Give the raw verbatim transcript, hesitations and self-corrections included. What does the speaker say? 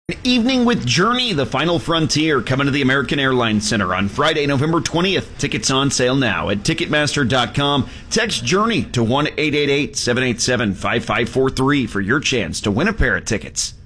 An Evening with Journey, The Final Frontier, coming to the American Airlines Center on Friday, November twentieth. Tickets on sale now at Ticketmaster dot com. Text Journey to one eight eight eight, seven eight seven, five five four three for your chance to win a pair of tickets.